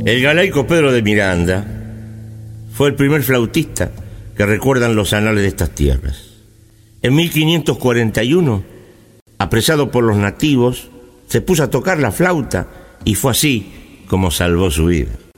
El galaico Pedro de Miranda fue el primer flautista que recuerdan los anales de estas tierras. En 1541, apresado por los nativos, se puso a tocar la flauta y fue así como salvó su vida.